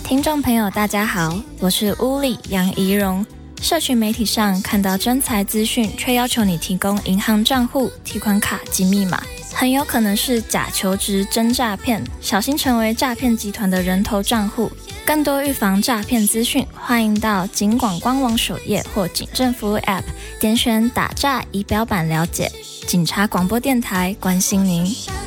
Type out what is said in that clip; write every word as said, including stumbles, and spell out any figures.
听众朋友大家好，我是乌里杨怡蓉。社群媒体上看到真财资讯，却要求你提供银行账户、提款卡及密码，很有可能是假求职真诈骗，小心成为诈骗集团的人头账户。更多预防诈骗资讯，欢迎到警广官网首页或警政服务 App 点选打诈仪表板了解。警察广播电台关心您。